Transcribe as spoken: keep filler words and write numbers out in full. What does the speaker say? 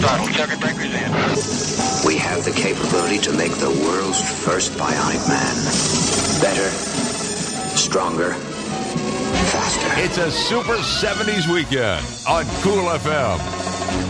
Throttle, circuit breakers in. We have the capability to make the world's first bionic man. Better, stronger, faster. It's a Super seventies weekend on Cool F M.